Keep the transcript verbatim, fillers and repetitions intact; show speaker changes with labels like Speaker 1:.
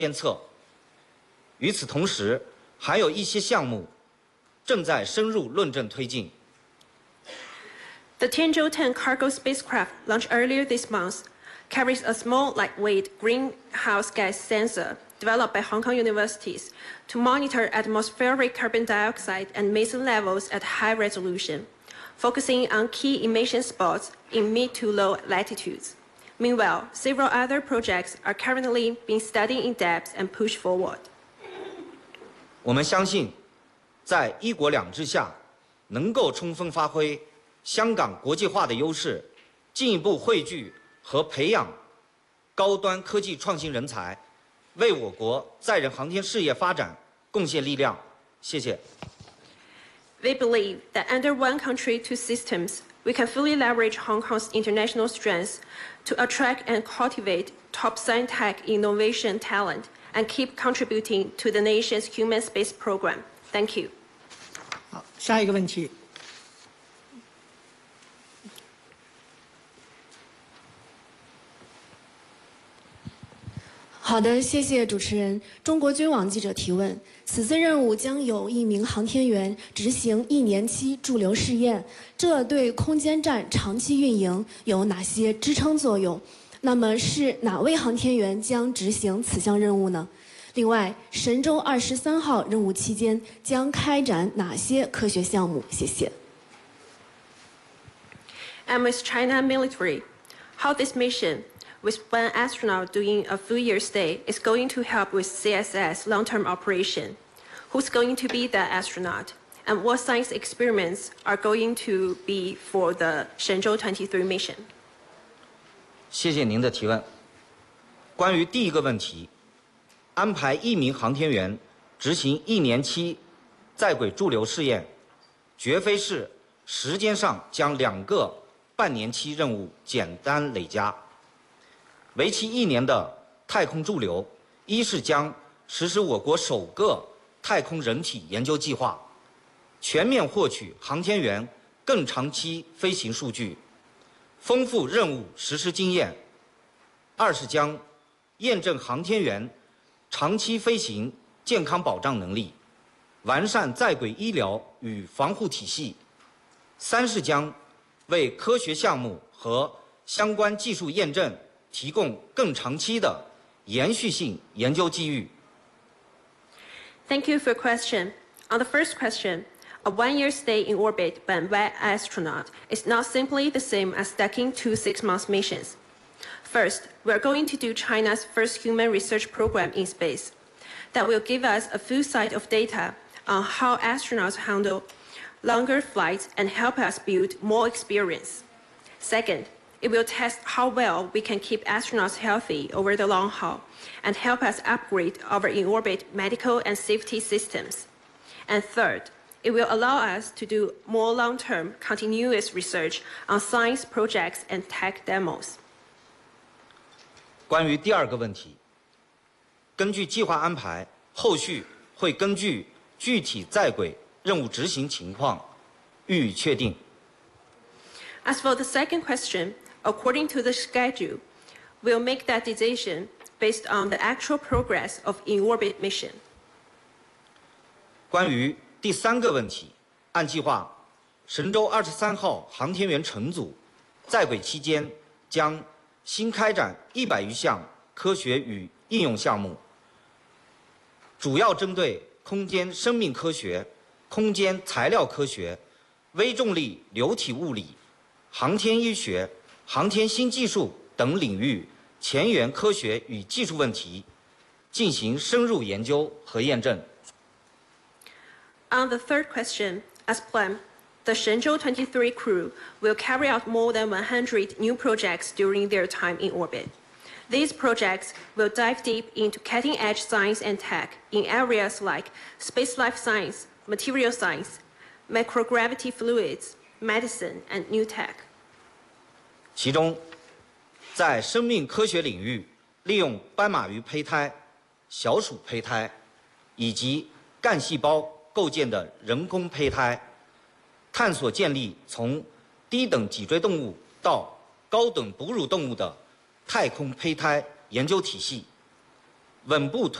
Speaker 1: 监测。与此同时，还有一些项目正在深入论证推进。
Speaker 2: The Tianzhou ten cargo spacecraft launched earlier this month carries a small, lightweight greenhouse gas sensor developed by Hong Kong universities to monitor atmospheric carbon dioxide and methane levels at high resolution, focusing on key emission spots in mid to low latitudes. Meanwhile, several other projects are currently being studied in depth and pushed forward.
Speaker 1: 我们相信，在一国两制下，能够充分发挥香港国际化的优势，进一步汇聚和培养高端科技创新人才，为我国载人航天事业发展贡献力量。谢谢。
Speaker 2: They believe that under one country, two systems, we can fully leverage Hong Kong's international strengths to attract and cultivate top science tech innovation talent and keep contributing to the nation's human space program. Thank you.
Speaker 3: 好，下一个问题。
Speaker 4: 好的，谢谢主持人。中国军网记者提问：此次任务将有一名航天员执行一年期驻留试验，这对空间站长期运营有哪些支撑作用？那么是哪位航天员将执行此项任务呢？另外，神舟二十三号任务期间将开展哪些科学项目？谢谢。
Speaker 2: And with China military, how this mission, with one astronaut doing a full year stay, is going to help with C S S long-term operation? Who's going to be that astronaut? And what science experiments are going to be for the Shenzhou twenty-three mission?
Speaker 1: 谢谢您的提问。关于第一个问题，安排一名航天员执行一年期在轨驻留试验，绝非是时间上将两个半年期任务简单累加。为期一年的太空驻留，一是将实施我国首个太空人体研究计划，全面获取航天员更长期飞行数据，丰富任务实施经验；二是将验证航天员长期飞行健康保障能力，完善在轨医疗与防护体系；三是将为科学项目和相关技术验证提供更长期的延续性研究机遇。
Speaker 2: Thank you for your question. On the first question, a one-year stay in orbit by an astronaut is not simply the same as stacking two six-month missions. First, we are going to do China's first human research program in space that will give us a full set of data on how astronauts handle longer flights and help us build more experience. Second, it will test how well we can keep astronauts healthy over the long haul and help us upgrade our in-orbit medical and safety systems. And third, it will allow us to do more long-term continuous research on science projects and tech demos.
Speaker 1: 关于第二个问题，根据计划安排，后续会根据具体在轨任务执行情况予以确定。
Speaker 2: As for the second question, according to the schedule, we'll make that decision based on the actual progress of in-orbit mission.
Speaker 1: 关于第三个问题，按计划，神舟二十三号航天员乘组在轨期间将新开展一百余项科学与应用项目，主要针对空间生命科学、空间材料科学、微重力流体物理、航天医学、航天新技术等领域前沿科学与技术问题进行深入研究和验证。
Speaker 2: On the third question, as planned, the Shenzhou twenty-three crew will carry out more than one hundred new projects during their time in orbit. These projects will dive deep into cutting-edge science and tech in areas like space life science, material science, microgravity fluids, medicine, and new tech.
Speaker 1: 其中，在生命科学领域，利用斑马鱼胚胎、小鼠胚胎以及干细胞构建的人工胚胎，探索建立从低等脊椎动物到高等哺乳动物的太空胚胎研究体系， 稳步推。